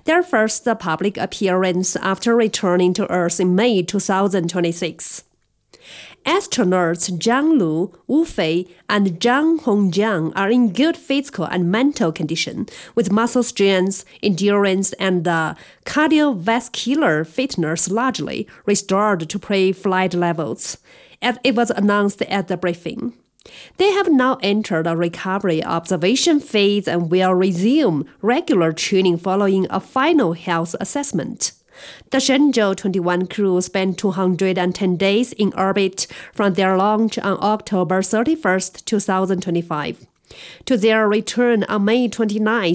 their first public appearance after returning to Earth in May 2026. Astronauts Zhang Lu, Wu Fei, and Zhang Hongjiang are in good physical and mental condition, with muscle strength, endurance, and cardiovascular fitness largely restored to pre-flight levels, as it was announced at the briefing. They have now entered a recovery observation phase and will resume regular training following a final health assessment. The Shenzhou 21 crew spent 210 days in orbit from their launch on October 31, 2025, to their return on May 29,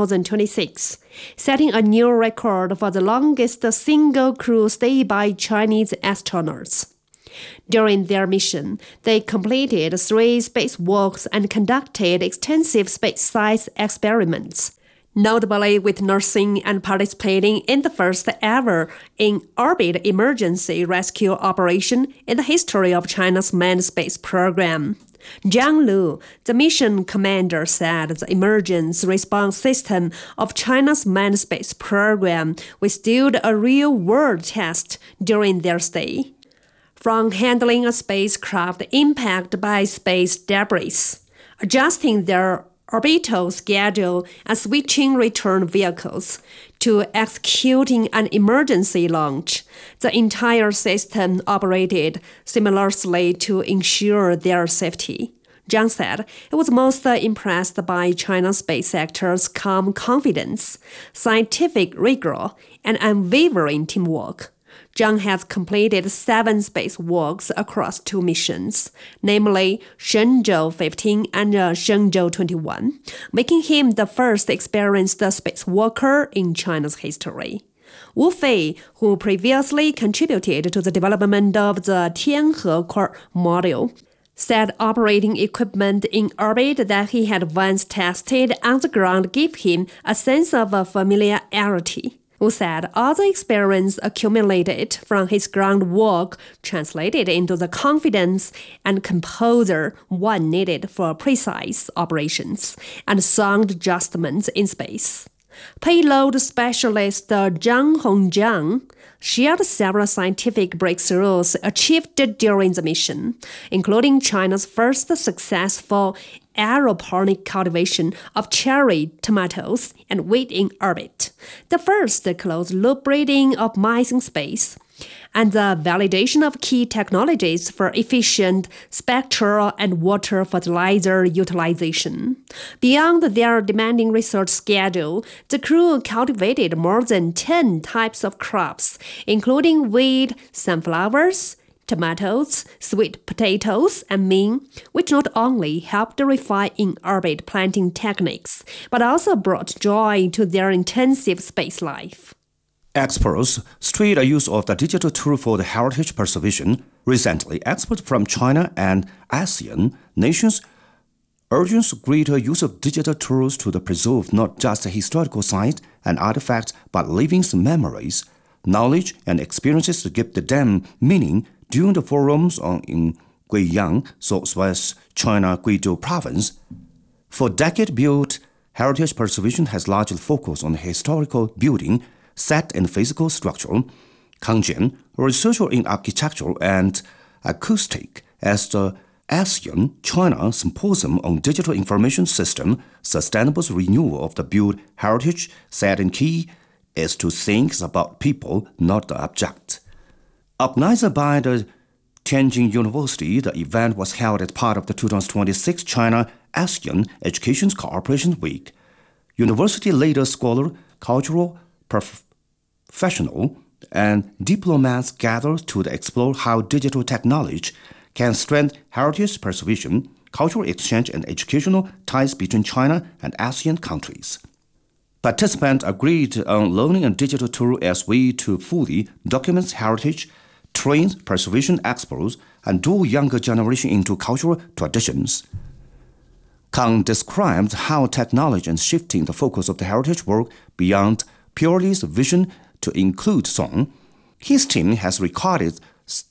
2026, setting a new record for the longest single crew stay by Chinese astronauts. During their mission, they completed 3 spacewalks and conducted extensive space-size experiments, notably witnessing and participating in the first ever in-orbit emergency rescue operation in the history of China's manned space program. Zhang Lu, the mission commander, said the emergency response system of China's manned space program withstood a real-world test during their stay. From handling a spacecraft impacted by space debris, adjusting their orbital schedule and switching return vehicles, to executing an emergency launch, the entire system operated seamlessly to ensure their safety. Zhang said he was most impressed by China's space sector's calm confidence, scientific rigor, and unwavering teamwork. Zhang has completed 7 spacewalks across 2 missions, namely Shenzhou 15 and Shenzhou 21, making him the first experienced spacewalker in China's history. Wu Fei, who previously contributed to the development of the Tianhe core module, said operating equipment in orbit that he had once tested on the ground gave him a sense of familiarity. Wu said all the experience accumulated from his ground work translated into the confidence and composure one needed for precise operations and sound adjustments in space. Payload specialist Zhang Hongjiang shared several scientific breakthroughs achieved during the mission, including China's first successful aeroponic cultivation of cherry tomatoes and wheat in orbit, the first closed-loop breeding of mice in space, and the validation of key technologies for efficient spectral and water fertilizer utilization. Beyond their demanding research schedule, the crew cultivated more than 10 types of crops, including wheat, sunflowers, tomatoes, sweet potatoes, and mint, which not only helped refine in-orbit planting techniques, but also brought joy to their intensive space life. Experts stressed the use of the digital tool for the heritage preservation. Recently, experts from China and ASEAN nations urged greater use of digital tools to preserve not just historical sites and artifacts, but living memories, knowledge, and experiences to give them meaning during the forums in Guiyang, southwest China, Guizhou province. For decades, built heritage preservation has largely focused on historical building, set and physical structure. Kang Jian, a researcher in architecture and acoustic, as the ASEAN-China Symposium on Digital Information System, Sustainable Renewal of the Built Heritage, said in key is to think about people, not the object. Organized by the Tianjin University, the event was held as part of the 2026 China-ASEAN Education Cooperation Week. University leader, scholar, cultural professional, and diplomats gathered to explore how digital technology can strengthen heritage preservation, cultural exchange, and educational ties between China and ASEAN countries. Participants agreed on learning a digital tool as way to fully document heritage, train preservation experts, and draw younger generation into cultural traditions. Kang described how technology is shifting the focus of the heritage work beyond purely vision to include song. His team has recorded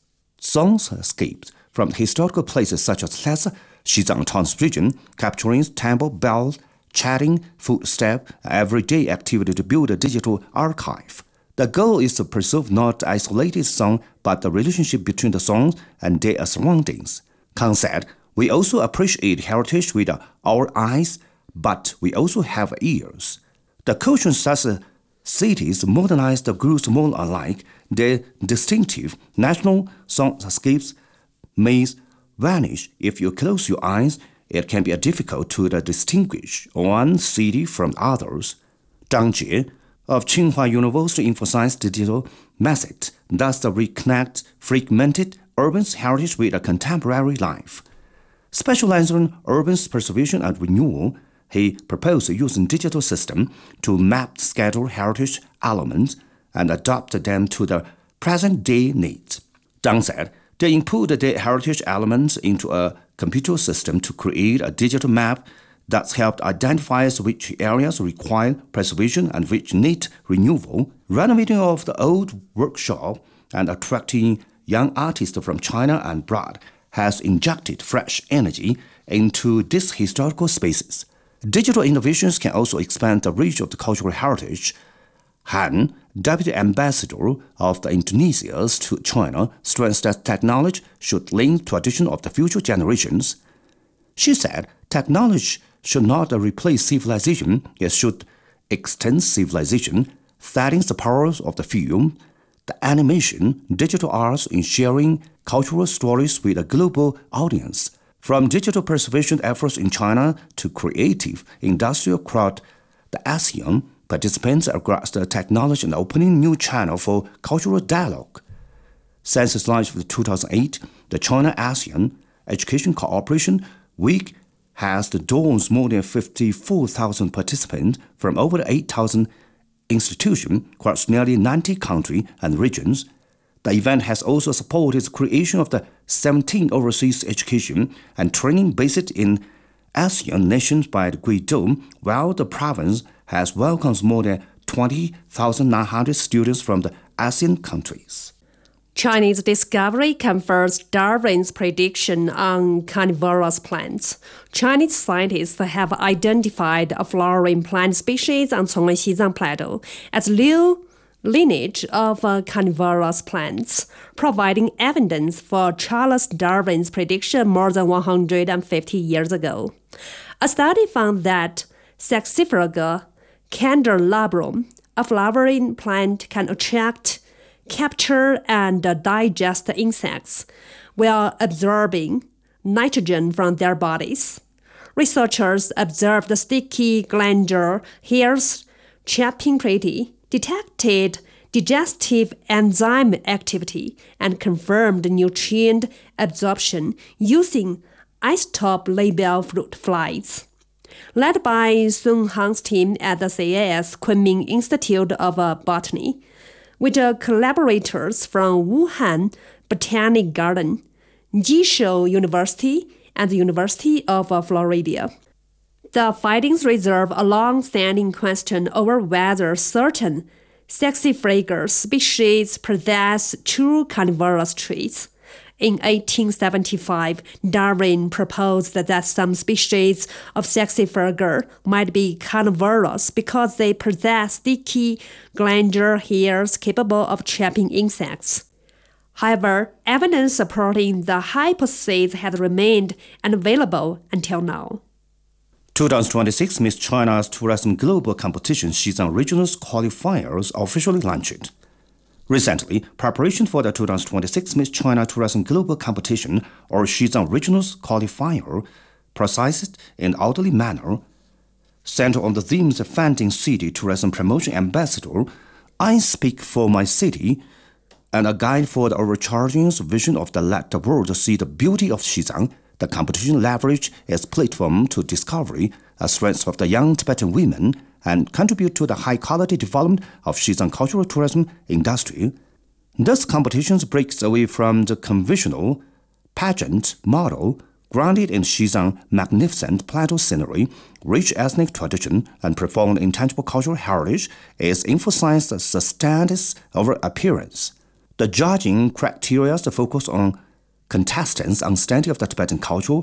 soundscapes from historical places such as Lhasa, Xizang Town's region, capturing temple bells, chatting, footstep, everyday activity to build a digital archive. The goal is to preserve not the isolated song, but the relationship between the songs and their surroundings. Kang said, "We also appreciate heritage with our eyes, but we also have ears." The culture such cities modernize the groups more alike. Their distinctive national soundscapes may vanish if you close your eyes. It can be difficult to distinguish one city from others. Zhang Jie of Tsinghua University emphasized digital method, thus to reconnect fragmented urban heritage with a contemporary life. Specializing in urban preservation and renewal, he proposed using digital system to map scheduled heritage elements and adapt them to the present-day needs. Zhang said they input the heritage elements into a computer system to create a digital map that helped identify which areas require preservation and which need renewal. Renovating of the old workshop and attracting young artists from China and abroad has injected fresh energy into these historical spaces. Digital innovations can also expand the reach of the cultural heritage. Han, Deputy Ambassador of the Indonesia to China, stressed that technology should link tradition of the future generations. She said technology should not replace civilization, it should extend civilization, citing the powers of the film, the animation, digital arts in sharing cultural stories with a global audience. From digital preservation efforts in China to creative industrial crowd, the ASEAN participants across the technology and opening new channel for cultural dialogue. Since its launch in 2008, the China-ASEAN Education Cooperation Week has drawn more than 54,000 participants from over 8,000 institutions across nearly 90 countries and regions. The event has also supported the creation of the 17 overseas education and training based in ASEAN nations by the Great Dome, while the province has welcomed more than 20,900 students from the ASEAN countries. Chinese discovery confirms Darwin's prediction on carnivorous plants. Chinese scientists have identified a flowering plant species on Conglen-Xizang Plateau as new lineage of carnivorous plants, providing evidence for Charles Darwin's prediction more than 150 years ago. A study found that Saxifraga candelabrum, a flowering plant, can attract, capture, and digest insects while absorbing nitrogen from their bodies. Researchers observed the sticky glandular hairs chapping pretty, detected digestive enzyme activity, and confirmed nutrient absorption using isotope label fruit flies. Led by Sun Hang's team at the CAS Kunming Institute of Botany, with collaborators from Wuhan Botanic Garden, Jishou University, and the University of Florida. The findings resolve a long-standing question over whether certain Saxifraga species possess true carnivorous traits. In 1875, Darwin proposed that some species of Saxifraga might be carnivorous because they possess sticky glandular hairs capable of trapping insects. However, evidence supporting the hypothesis has remained unavailable until now. 2026 Miss China's Tourism Global Competition Xizang Regionals qualifiers officially launched. Recently, preparation for the 2026 Miss China Tourism Global Competition, or Xizang Regionals qualifier, processed in an orderly manner. Centered on the themes of Fending City Tourism Promotion Ambassador, I Speak for My City, and a guide for the overcharging vision of the Let the World See the Beauty of Xizang, the competition leveraged its platform to discovery a strength of the young Tibetan women and contribute to the high-quality development of Xizang cultural tourism industry. This competition breaks away from the conventional pageant model grounded in Xizang magnificent plateau scenery, rich ethnic tradition, and profound intangible cultural heritage. Is emphasized the status over appearance. The judging criteria focus on contestants' understanding of the Tibetan culture,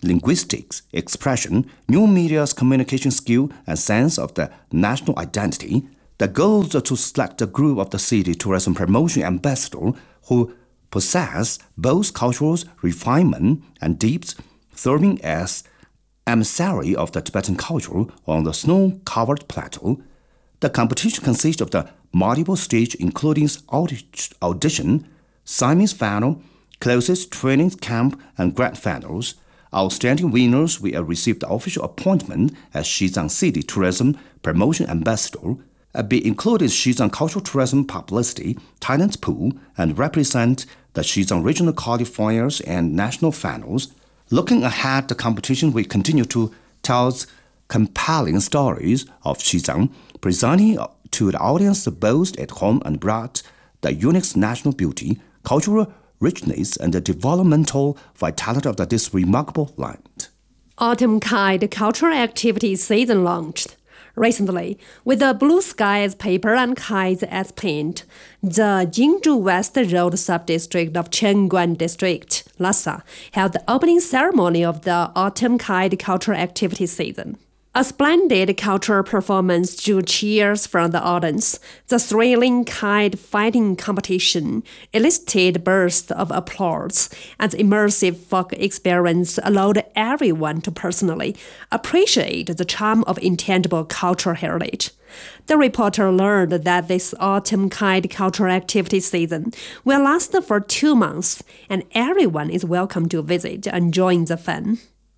linguistics, expression, new media's communication skill, and sense of the national identity. The goal is to select a group of the city tourism promotion ambassadors who possess both cultural refinement and depth, serving as emissary of the Tibetan culture on the snow-covered plateau. The competition consists of the multiple stages including audition, semi-final, closest training camp, and grand finals. Outstanding winners will receive the official appointment as Xizang City Tourism Promotion Ambassador, be included Xizang Cultural Tourism Publicity Talent Pool, and represent the Xizang Regional Qualifiers and National Finals. Looking ahead, the competition will continue to tell compelling stories of Xizang, presenting to the audience both at home and abroad the unique national beauty, cultural richness, and the developmental vitality of this remarkable land. Autumn Kite cultural activity season launched. Recently, with the blue sky as paper and kites as paint, the Jinzhou West Road Subdistrict of Chengguan District, Lhasa, held the opening ceremony of the Autumn Kite cultural activity season. A splendid cultural performance drew cheers from the audience. The thrilling kite fighting competition elicited bursts of applause, and the immersive folk experience allowed everyone to personally appreciate the charm of intangible cultural heritage. The reporter learned that this autumn kite cultural activity season will last for 2 months, and everyone is welcome to visit and join the fun.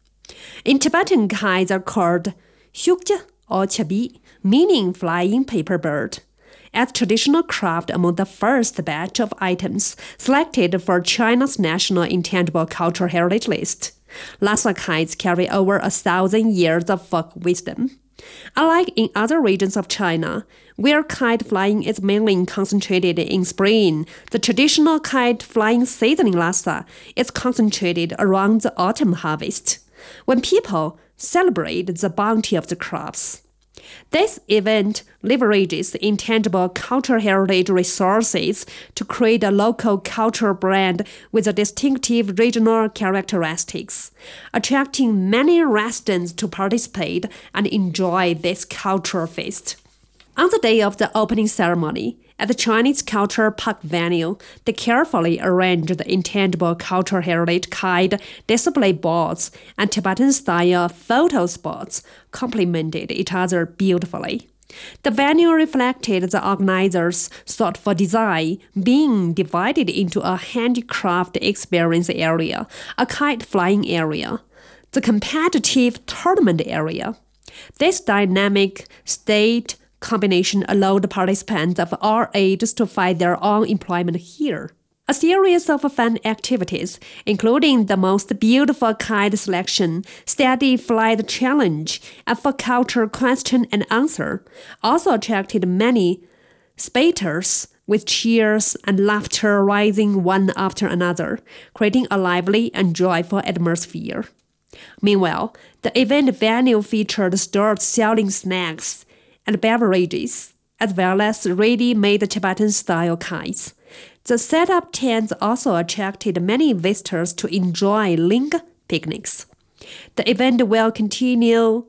In Tibetan, kites are called hyukja or chabi, meaning flying paper bird. As traditional craft among the first batch of items selected for China's National Intangible Cultural Heritage List, Lhasa kites carry over 1,000 years of folk wisdom. Unlike in other regions of China, where kite flying is mainly concentrated in spring, the traditional kite flying season in Lhasa is concentrated around the autumn harvest, when people celebrate the bounty of the crops. This event leverages intangible cultural heritage resources to create a local cultural brand with a distinctive regional characteristics, attracting many residents to participate and enjoy this cultural feast. On the day of the opening ceremony, at the Chinese Cultural Park venue, the carefully arranged intangible cultural heritage kite display boards and Tibetan-style photo spots complemented each other beautifully. The venue reflected the organizers' thoughtful design, being divided into a handicraft experience area, a kite flying area, the competitive tournament area. This dynamic state combination allowed participants of all ages to find their own employment here. A series of fun activities, including the most beautiful kite selection, steady flight challenge, and for culture question and answer, also attracted many spectators with cheers and laughter rising one after another, creating a lively and joyful atmosphere. Meanwhile, the event venue featured stores selling snacks and beverages, as well as ready-made Tibetan-style kites. The set-up tents also attracted many visitors to enjoy ling picnics. The event will continue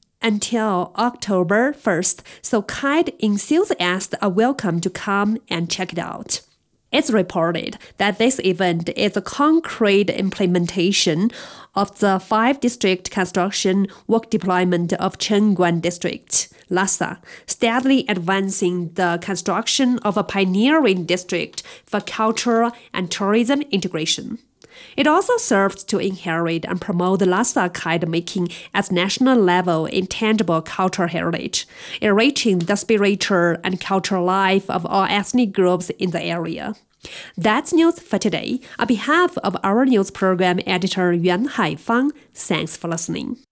until October 1st, so kite enthusiasts are welcome to come and check it out. It's reported that this event is a concrete implementation of the 5-district construction work deployment of Chengguan District, Lhasa, steadily advancing the construction of a pioneering district for cultural and tourism integration. It also serves to inherit and promote Lhasa kite making as national-level intangible cultural heritage, enriching the spiritual and cultural life of all ethnic groups in the area. That's news for today. On behalf of our news program editor Yuan Haifang, thanks for listening.